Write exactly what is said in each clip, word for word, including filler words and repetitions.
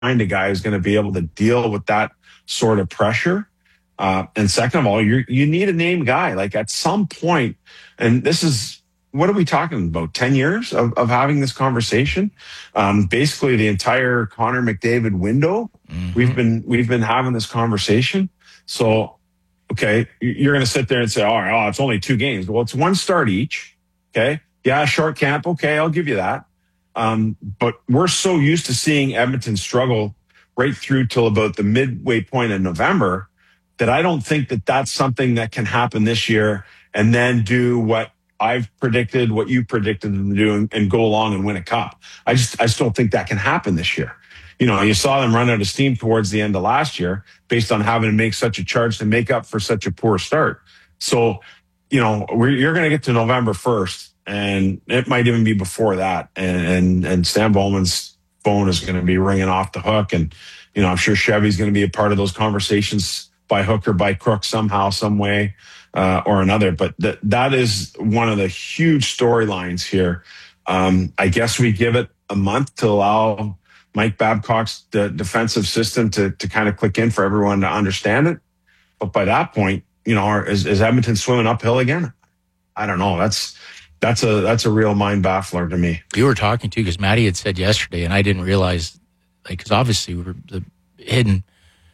a guy who's going to be able to deal with that sort of pressure. Uh, and second of all, you you need a name guy. Like at some point, and this is, what are we talking about? ten years of, of having this conversation? Um, basically the entire Connor McDavid window. Mm-hmm. We've been, we've been having this conversation. So, okay, you're going to sit there and say, all right, oh, it's only two games. Well, it's one start each. Okay. Yeah. Short camp. Okay. I'll give you that. Um, but we're so used to seeing Edmonton struggle right through till about the midway point in November that I don't think that that's something that can happen this year and then do what I've predicted, what you predicted them to do, and, and go along and win a cup. I just, I just don't think that can happen this year. You know, you saw them run out of steam towards the end of last year based on having to make such a charge to make up for such a poor start. So, you know, we're, you're going to get to November first, and it might even be before that. And, and, and Stan Bowman's phone is going to be ringing off the hook. And, you know, I'm sure Chevy's going to be a part of those conversations by hook or by crook somehow, some way, uh, or another. But th- that is one of the huge storylines here. Um, I guess we give it a month to allow Mike Babcock's the defensive system to to kind of click in for everyone to understand it. But by that point, you know, is, is Edmonton swimming uphill again? I don't know. That's that's a that's a real mind baffler to me. You were talking to, because Maddie had said yesterday, and I didn't realize, like, because obviously we were the hidden.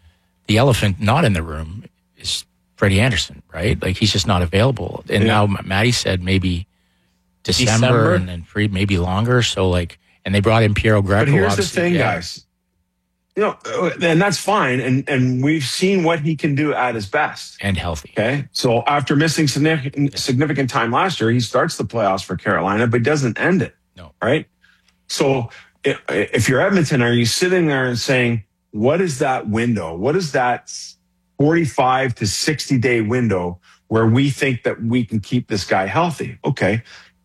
The elephant not in the room is Freddie Anderson, right? Like, he's just not available. And yeah. Now Maddie said maybe December, December, and then free, maybe longer. So, like, and they brought in Piero Greco. But here's the thing, yeah. guys. You know, and that's fine. And and we've seen what he can do at his best. And healthy. Okay. So after missing significant, significant time last year, he starts the playoffs for Carolina, but doesn't end it. No. Right? So if, if you're Edmonton, are you sitting there and saying, what is that window? What is that forty-five to sixty day window where we think that we can keep this guy healthy? Okay.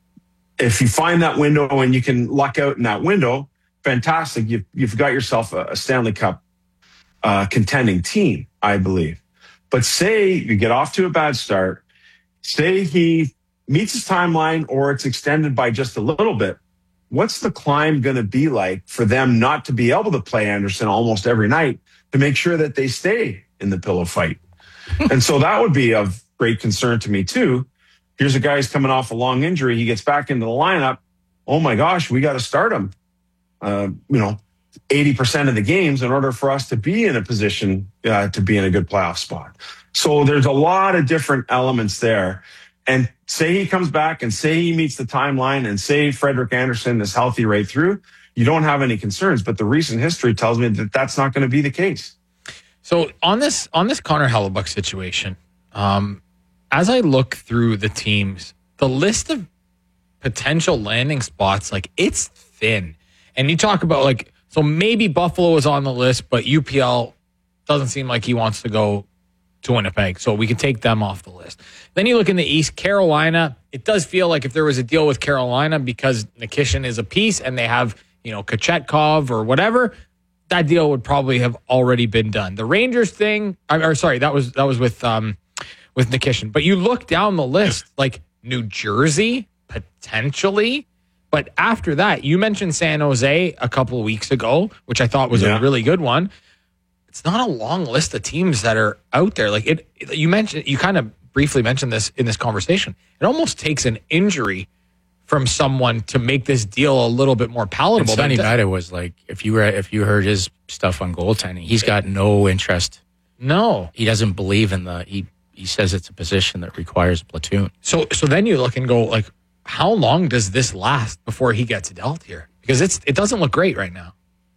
If you find that window and you can luck out in that window, fantastic. You've, you've got yourself a, a Stanley Cup uh, contending team, I believe. But say you get off to a bad start, say he meets his timeline or it's extended by just a little bit. What's the climb going to be like for them not to be able to play Anderson almost every night to make sure that they stay in the pillow fight? And so that would be of great concern to me too. Here's a guy who's coming off a long injury. He gets back into the lineup. Oh my gosh, we got to start him. Uh, you know, eighty percent of the games in order for us to be in a position uh, to be in a good playoff spot. So there's a lot of different elements there. And say he comes back and say he meets the timeline and say Frederik Andersen is healthy right through, you don't have any concerns. But the recent history tells me that that's not going to be the case. So on this on this Connor Hellebuyck situation, um, as I look through the teams, the list of potential landing spots, like, it's thin. And you talk about, like, so maybe Buffalo is on the list, but U P L doesn't seem like he wants to go to Winnipeg, so we can take them off the list. Then you look in the East, Carolina. It does feel like if there was a deal with Carolina because Nikishin is a piece and they have, you know, Kochetkov or whatever, that deal would probably have already been done. The Rangers thing, or sorry, that was that was with um with Nikishin. But you look down the list, like New Jersey potentially. But after that, you mentioned San Jose a couple of weeks ago, which I thought was yeah. a really good one. It's not a long list of teams that are out there. Like it, you mentioned, you kind of briefly mentioned this in this conversation. It almost takes an injury from someone to make this deal a little bit more palatable. Sonny Vada was like, if you were, if you heard his stuff on goaltending, he's got no interest. No, he doesn't believe in the. He he says it's a position that requires a platoon. So so then you look and go, like, how long does this last before he gets dealt here? Because it's it doesn't look great right now.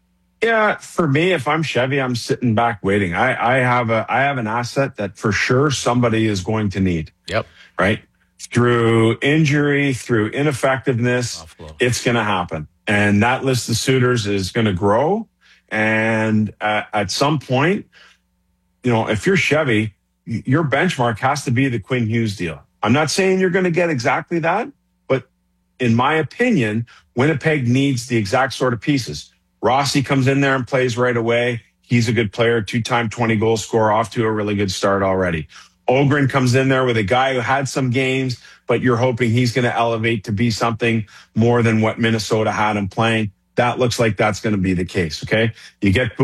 Yeah, for me, if I'm Chevy, I'm sitting back waiting. I, I have a I have an asset that for sure somebody is going to need. Yep. Right? Through injury, through ineffectiveness, Buffalo. It's going to happen. And that list of suitors is going to grow. And uh, at some point, you know, if you're Chevy, your benchmark has to be the Quinn Hughes deal. I'm not saying you're going to get exactly that, but in my opinion, Winnipeg needs the exact sort of pieces. Rossi comes in there and plays right away. He's a good player, two-time twenty-goal scorer, off to a really good start already. Ogren comes in there with a guy who had some games, but you're hoping he's going to elevate to be something more than what Minnesota had him playing. that looks like that's going to be the case. Okay. You get